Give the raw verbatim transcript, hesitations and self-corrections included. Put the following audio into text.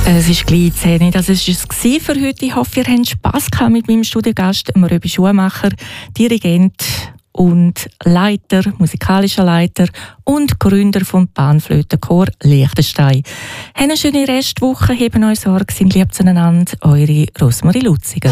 Es ist gleich zehn. Das war es für heute. Ich hoffe, ihr habt Spass gehabt mit meinem Studiogast, Röbi Schumacher, Dirigent und Leiter, musikalischer Leiter und Gründer vom Panflötenchor Liechtenstein. Habt eine schöne Restwoche, heben euch Sorge, sind lieb zueinander. Eure Rosmarie Lutziger.